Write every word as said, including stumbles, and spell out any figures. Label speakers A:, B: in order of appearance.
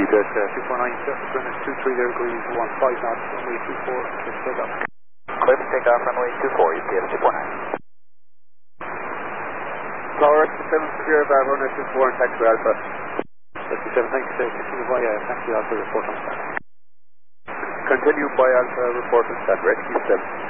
A: Jet uh, two four nine, Greenwich two three there, degrees one five knots, runway two four, clear to take off.
B: Clear to take off, runway two four, E T S two four nine.
A: Tower seven Sierra Bar, runway two four and taxi Alpha. fifty-seven, thank you, sir. Continue by uh, taxi Alpha, report on start. Continue by Alpha, report on start, rescue seven.